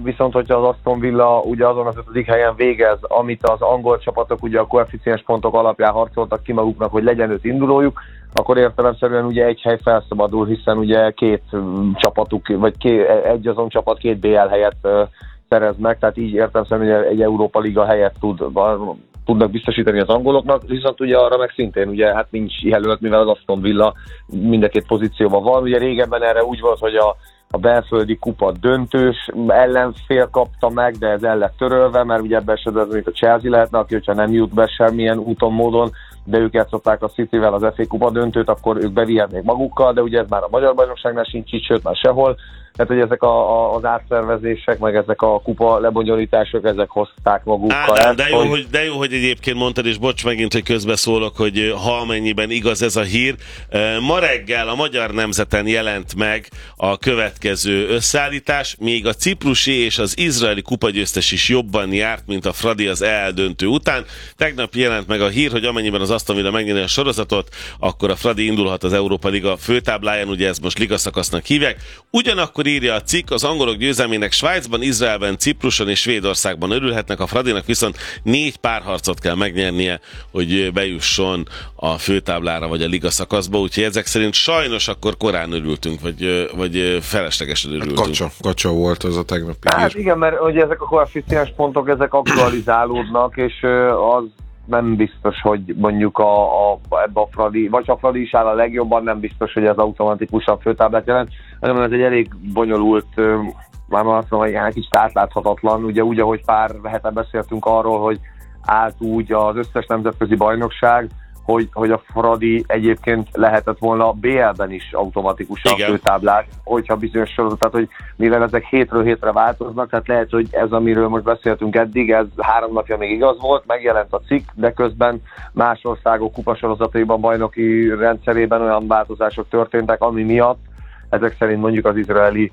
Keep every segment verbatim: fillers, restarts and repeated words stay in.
viszont hogyha az Aston Villa ugye azon az ötödik helyen végez, amit az angol csapatok ugye a koeficiens pontok alapján harcoltak ki maguknak, hogy legyen öt indulójuk, akkor értelemszerűen ugye egy hely felszabadul, hiszen ugye két csapatuk, vagy két, egy azon csapat két bé el helyet uh, szerez meg, tehát így értelemszerűen egy Európa Liga helyet tud, tudnak biztosítani az angoloknak, viszont ugye arra meg szintén ugye hát nincs jelölt, mivel az Aston Villa mind a két pozícióban van. Ugye régebben erre úgy volt, hogy a A belföldi kupa döntős ellenfél kapta meg, de ez el lett törölve, mert ugye ebben esetben mint a Chelsea lehetne, aki hogyha nem jut be semmilyen úton, módon, de ők játszották a Cityvel az ef á kupa döntőt, akkor ők bevihetnék magukkal, de ugye ez már a magyar bajnokságnál sincs így, sőt már sehol. Tehát, hogy ezek a, a, az átszervezések, meg ezek a kupa lebonyolítások, ezek hozták magukkal. Á, de, jó, hogy... Hogy, de jó, hogy egyébként mondtad, és bocs megint, hogy közbeszólok, hogy ha amennyiben igaz ez a hír. Ma reggel a Magyar Nemzeten jelent meg a következő összeállítás, még a ciprusi és az izraeli kupagyőztes is jobban járt, mint a Fradi az é el döntő után. Tegnap jelent meg a hír, hogy amennyiben az Aston Villa megnyeri a sorozatot, akkor a Fradi indulhat az Európa Liga főtábláján, ugye ez most ligaszakasznak hívják. Ugyanakkor írja a cikk, az angolok győzelmének Svájcban, Izraelben, Cipruson és Svédországban örülhetnek, a Fradinak viszont négy párharcot kell megnyernie, hogy bejusson a főtáblára vagy a liga szakaszba, úgyhogy ezek szerint sajnos akkor korán örültünk, vagy, vagy feleslegesen örültünk. Hát kacsa, kacsa volt az a tegnapi hír. Hát igen, mert ugye ezek a koeficiens pontok, ezek aktualizálódnak, és az nem biztos, hogy mondjuk a, a, ebbe a Fradi, vagy ha a Fradi is áll a legjobban, nem biztos, hogy ez automatikusan főtáblát jelent, hanem ez egy elég bonyolult, már azt mondom, hogy egy kicsit átláthatatlan, ugye úgy, ahogy pár hete beszéltünk arról, hogy állt úgy az összes nemzetközi bajnokság, hogy, hogy a Fradi egyébként lehetett volna bé el-ben is automatikusan igen. főtáblák, hogyha bizonyos sorozat, tehát hogy mivel ezek hétről hétre változnak, tehát lehet, hogy ez, amiről most beszéltünk eddig, ez három napja még igaz volt, megjelent a cikk, de közben más országok kupasorozataiban, bajnoki rendszerében olyan változások történtek, ami miatt ezek szerint mondjuk az izraeli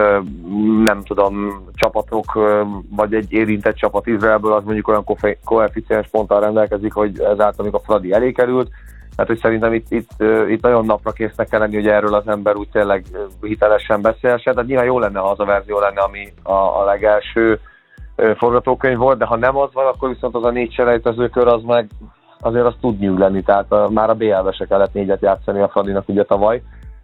nem tudom, csapatok, vagy egy érintett csapat Izraelből, az mondjuk olyan koeficiens ponttal rendelkezik, hogy ezáltal még a Fradi elé került. Tehát, hogy szerintem itt, itt, itt nagyon napra késznek kell lenni, hogy erről az ember úgy tényleg hitelesen beszélsen. Tehát nyilván jó lenne, ha az a verzió lenne, ami a, a legelső forgatókönyv volt, de ha nem az van, akkor viszont az a négy selejtezőkör az meg azért az tud nyűg lenni. Tehát a, már a bé el-be se kellett négyet játszani a Fradinak ugye tavaly.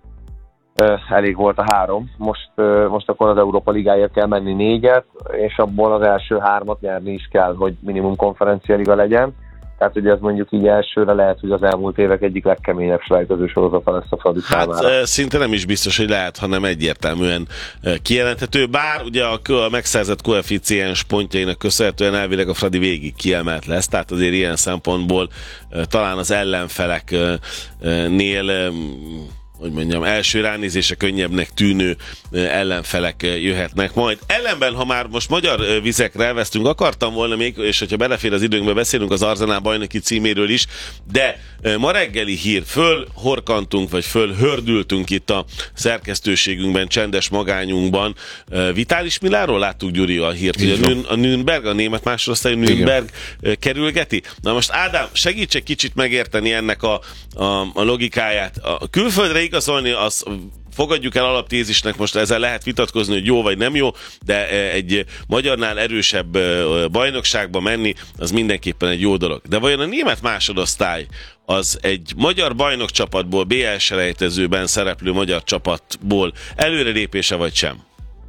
Elég volt a három, most, most akkor az Európa Ligáért kell menni négyet, és abból az első hármat nyerni is kell, hogy minimum konferencialiga legyen. Tehát ugye ez mondjuk így elsőre lehet, hogy az elmúlt évek egyik legkeményebb selejtező sorozata lesz a Fradi számára. Hát szinte nem is biztos, hogy lehet, hanem egyértelműen kijelenthető. Bár ugye a megszerzett koeficiens pontjainak köszönhetően elvileg a Fradi végig kiemelt lesz, tehát azért ilyen szempontból talán az ellenfeleknél hogy mondjam, első ránézése könnyebbnek tűnő ellenfelek jöhetnek majd. Ellenben, ha már most magyar vizekre elvesztünk, akartam volna még, és hogyha belefér az időnkbe, beszélünk az Arsenal bajnoki címéről is, de ma reggeli hír, fölhorkantunk, vagy fölhördültünk itt a szerkesztőségünkben, csendes magányunkban. Vitális Miláról láttuk, Gyuri, a hírt, hogy a, Nürn, a Nürnberg, a német másodosztályú Nürnberg igen. kerülgeti. Na most Ádám, segíts egy kicsit megérteni ennek a, a, a logikáját. A külföldre igazolni, az fogadjuk el alaptézisnek, most ezzel lehet vitatkozni, hogy jó vagy nem jó, de egy magyarnál erősebb bajnokságba menni, az mindenképpen egy jó dolog. De vajon a német másodosztály az egy magyar bajnokcsapatból, bé el selejtezőben szereplő magyar csapatból előrelépése vagy sem?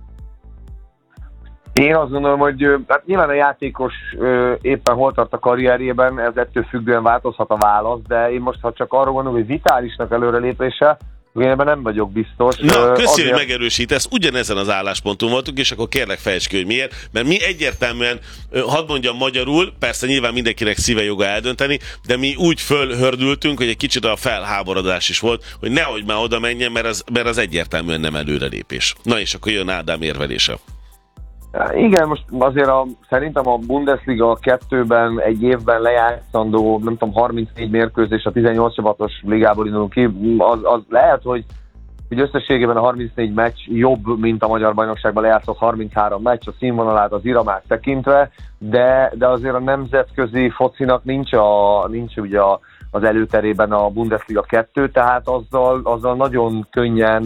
Én azt gondolom, hogy hát nyilván a játékos ö, éppen hol tart a karrierjében, ez ettől függően változhat a válasz, de én most ha csak arról gondolom, hogy Vitálisnak előrelépése, én ebben nem vagyok biztos. Na, köszi, hogy megerősítesz, ugyanezen az állásponton voltunk, és akkor kérlek fejtsd ki, hogy miért, mert mi egyértelműen, hadd mondjam magyarul, persze nyilván mindenkinek szíve joga eldönteni, de mi úgy fölhördültünk, hogy egy kicsit a felháborodás is volt, hogy nehogy már oda menjen, mert az, mert az egyértelműen nem előrelépés. Na és akkor jön Ádám érvelése. Igen, most azért a, szerintem a Bundesliga kettőben egy évben lejátszandó, nem tudom, harmincnégy mérkőzés a tizennyolc csapatos ligából indulunk ki, az, az lehet, hogy, hogy összességében a harmincnégy meccs jobb, mint a magyar bajnokságban lejátszott harminchárom meccs, a színvonalát, az iramát tekintve, de, de azért a nemzetközi focinak nincs, a, nincs ugye a, az előterében a Bundesliga kettő, tehát azzal, azzal nagyon könnyen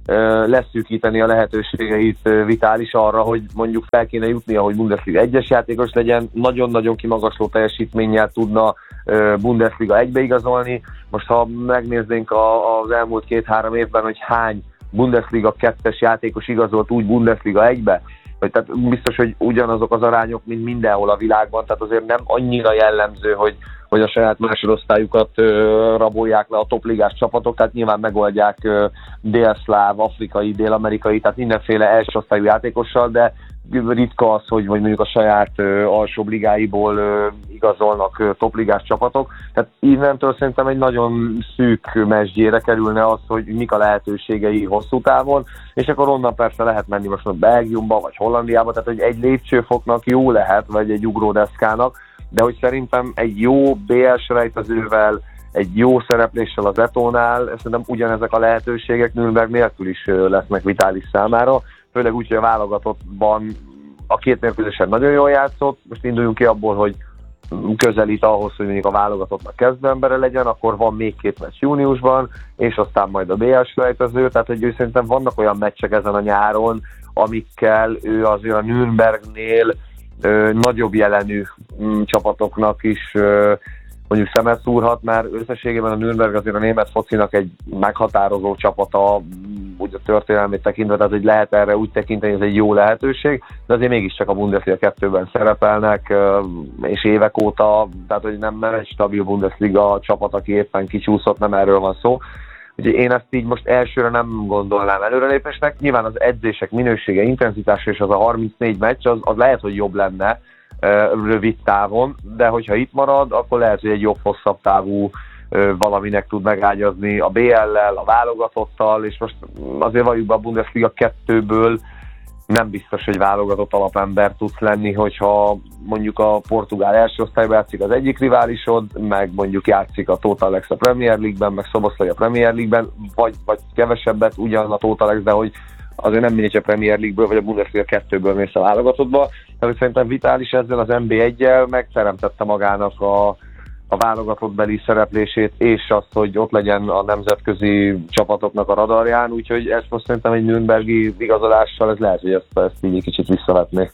leszűkíteni a lehetőségeit Vitális arra, hogy mondjuk fel kéne jutnia, hogy Bundesliga egyes játékos legyen, nagyon-nagyon kimagasló teljesítménnyel tudna Bundesliga egybe igazolni. Most ha megnéznénk az elmúlt két-három évben, hogy hány Bundesliga kettes játékos igazolt úgy Bundesliga egybe, vagy tehát biztos, hogy ugyanazok az arányok, mint mindenhol a világban, tehát azért nem annyira jellemző, hogy, hogy a saját másodosztályukat ö, rabolják le a topligás csapatok, tehát nyilván megoldják ö, délszláv, afrikai, dél-amerikai, tehát mindenféle elsőosztályú játékossal, de ritka az, hogy mondjuk a saját ö, alsóbb ligáiból ö, igazolnak ö, topligás csapatok. Tehát innentől szerintem egy nagyon szűk mesdjére kerülne az, hogy mik a lehetőségei hosszú távon, és akkor onnan persze lehet menni most a Belgiumba vagy Hollandiába, tehát hogy egy lépcsőfoknak jó lehet, vagy egy ugródeszkának, de hogy szerintem egy jó bé el-selejtezővel, egy jó szerepléssel az Etónál, szerintem ugyanezek a lehetőségek Nürnberg nélkül is lesznek Vitális számára, főleg úgy, hogy a válogatottban a két mérkőzésen nagyon jól játszott, most induljunk ki abból, hogy közelít ahhoz, hogy mondjuk a válogatottnak kezdőembere legyen, akkor van még két meccs júniusban, és aztán majd a bé el-selejtező, tehát hogy ő szerintem vannak olyan meccsek ezen a nyáron, amikkel ő azért a Nürnbergnél ö, nagyobb jelenű m, csapatoknak is ö, mondjuk szemet szúrhat, mert összességében a Nürnberg azért a német focinak egy meghatározó csapata, úgy a történelmét tekintve, tehát hogy lehet erre úgy tekinteni, hogy ez egy jó lehetőség, de azért mégiscsak a Bundesliga kettőben szerepelnek, és évek óta, tehát hogy nem, nem egy stabil Bundesliga csapat, aki éppen kicsúszott, nem erről van szó. Úgyhogy én ezt így most elsőre nem gondolnám előrelépésnek. Nyilván az edzések minősége, intenzitása és az a harmincnégy meccs, az, az lehet, hogy jobb lenne rövid távon, de hogyha itt marad, akkor lehet, hogy egy jobb, hosszabb távú valaminek tud megágyazni a bé el-lel, a válogatottal, és most azért valljuk be, a Bundesliga kettőből nem biztos, hogy válogatott alapember tudsz lenni, hogyha mondjuk a portugál első osztályban játszik az egyik riválisod, meg mondjuk játszik a Total Lex a Premier League-ben, meg Szoboszlai a Premier League-ben, vagy, vagy kevesebbet ugyan a Total Lex, de hogy azért nem mindegy a Premier League-ből, vagy a Bundesliga kettőből mész a válogatottba. Tehát szerintem Vitális ezzel az en bé egyel megteremtette magának a, a válogatottbeli szereplését, és azt, hogy ott legyen a nemzetközi csapatoknak a radarján, úgyhogy ezt most szerintem egy nürnbergi igazolással ez lehet, hogy ezt, ezt így egy kicsit visszavetné.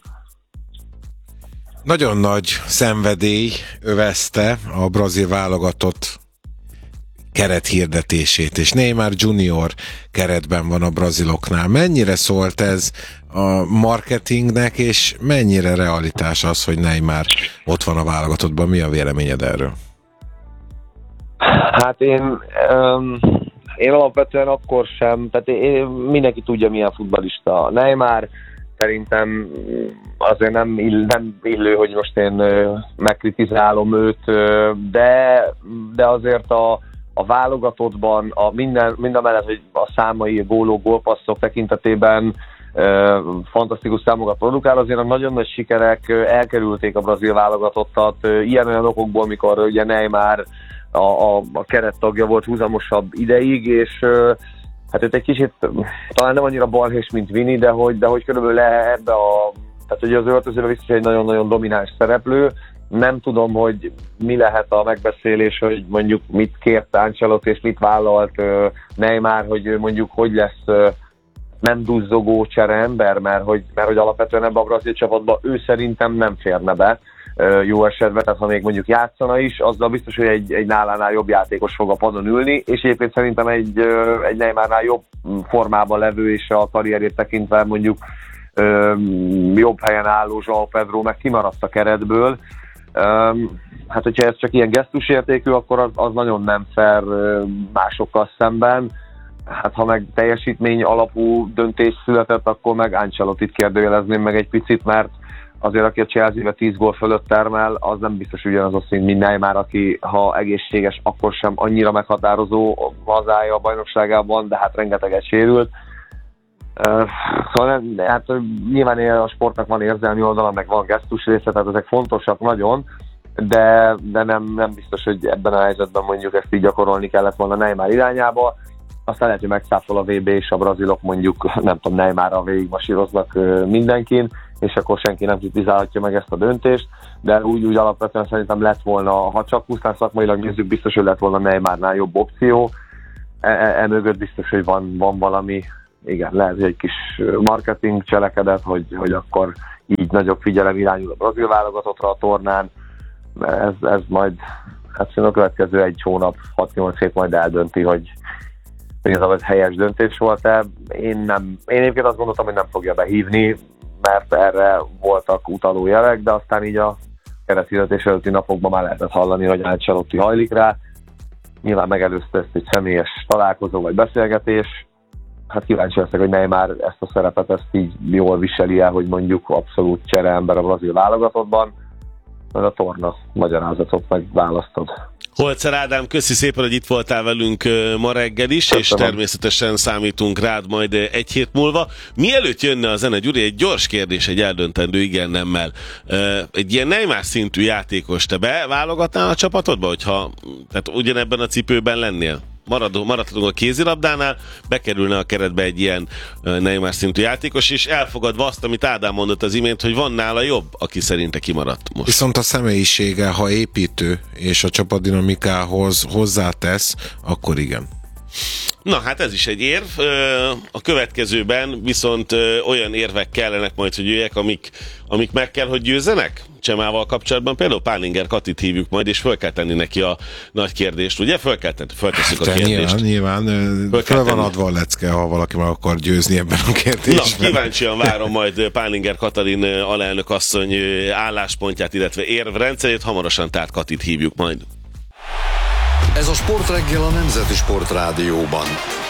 Nagyon nagy szenvedély övezte a brazil válogatott kerethirdetését, és Neymar junior keretben van a braziloknál. Mennyire szólt ez a marketingnek, és mennyire realitás az, hogy Neymar ott van a válogatottban? Mi a véleményed erről? Hát én, um, én alapvetően akkor sem, tehát én, mindenki tudja, milyen futballista Neymar, szerintem azért nem, ill, nem illő, hogy most én megkritizálom őt, de, de azért a a válogatottban, a minden, minden mellett, hogy a számai, a gólok, gólpasszok tekintetében e, fantasztikus számokat produkál, azért a nagyon nagy sikerek elkerülték a brazil válogatottat, ilyen-olyan okokból, mikor ugye Neymar a, a, a kerettagja volt húzamosabb ideig, és e, hát itt egy kicsit, talán nem annyira balhés, mint Vini, de hogy, de hogy körülbelül ebbe a, tehát ugye az öltözőben biztos egy nagyon-nagyon domináns szereplő. Nem tudom, hogy mi lehet a megbeszélés, hogy mondjuk mit kért Ancelotti és mit vállalt uh, Neymar, hogy mondjuk hogy lesz uh, nem duzzogó csereember, mert hogy, mert hogy alapvetően ebbe a brazil csapatba ő szerintem nem férne be uh, jó esetben, tehát ha még mondjuk játszana is, azzal biztos, hogy egy, egy nálánál jobb játékos fog a padon ülni, és egyébként szerintem egy, uh, egy Neymarnál jobb formában levő és a karrierét tekintve mondjuk uh, jobb helyen álló João Pedro meg kimaradt a keretből. Um, hát hogyha ez csak ilyen gesztusértékű, akkor az, az nagyon nem fair másokkal szemben. Hát ha meg teljesítmény alapú döntés született, akkor meg Ancelottit kérdőjelezném meg egy picit, mert azért aki a Chelsea-be tíz gól fölött termel, az nem biztos ugyanaz a szint, mint Neymar, aki ha egészséges, akkor sem annyira meghatározó hazája a bajnokságában, de hát rengeteget sérült. Uh, szóval nem, hát nyilván a sportnak van érzelmi oldala, meg van gesztus része, tehát ezek fontosak nagyon, de, de nem, nem biztos, hogy ebben a helyzetben mondjuk ezt így gyakorolni kellett volna Neymar irányába. Aztán lehet, hogy megszáfol a vé bé, és a brazilok mondjuk, nem tudom, Neymarral végigmasíroznak mindenkin, és akkor senki nem kritizálhatja meg ezt a döntést, de úgy, úgy alapvetően szerintem lett volna, ha csak pusztán szakmailag nézzük, biztos, hogy lett volna Neymarnál jobb opció. Emögött e, e biztos, hogy van, van valami igen, lehet, hogy egy kis marketing cselekedet, hogy, hogy akkor így nagyobb figyelem irányul a brazil válogatottra a tornán. Ez, ez majd, hát szerintem a következő egy hónap, hat-nyolc hét majd eldönti, hogy, hogy ez a helyes döntés volt-e. Én nem, én egyébként azt gondoltam, hogy nem fogja behívni, mert erre voltak utaló jelek, de aztán így a kerethirdetés előtti napokban már lehetett hallani, hogy Ancelotti hajlik rá. Nyilván megelőzte ezt egy személyes találkozó vagy beszélgetés. Hát kíváncsi leszek, hogy Neymar ezt a szerepet ezt így jól viseli el, hogy mondjuk abszolút csereember a brazil válogatottban. Meg a torna magyarázatot megválasztod. Holzer Ádám, köszi szépen, hogy itt voltál velünk ma reggel is, köszönöm. És természetesen számítunk rád majd egy hét múlva. Mielőtt jönne a zene, Gyuri, egy gyors kérdés, egy eldöntendő igen-nemmel. Egy ilyen Neymar szintű játékos te beválogatnál a csapatodba, hogyha tehát ugyanebben a cipőben lennél? Maradunk, maradhatunk a kézilabdánál, bekerülne a keretbe egy ilyen Neymar szintű játékos, és elfogadva azt, amit Ádám mondott az imént, hogy van nála jobb, aki szerinte kimaradt most. Viszont a személyisége, ha építő, és a csapatdinamikához hozzátesz, akkor igen. Na hát ez is egy érv. A következőben viszont olyan érvek kellenek majd, hogy jöjjek, amik, amik meg kell, hogy győzzenek? Csemával kapcsolatban például Pálinger Katit hívjuk majd, és föl kell tenni neki a nagy kérdést, ugye? Föl kell tenni, föltesszük hát, a kérdést. Nyilván, nyilván föl, föl van adva a lecke, ha valaki meg akar győzni ebben a kérdésben. Na, kíváncsian várom majd Pálinger Katalin alelnök asszony álláspontját, illetve érvrendszerét, hamarosan tehát Katit hívjuk majd. Ez a Sportreggel a Nemzeti Sportrádióban.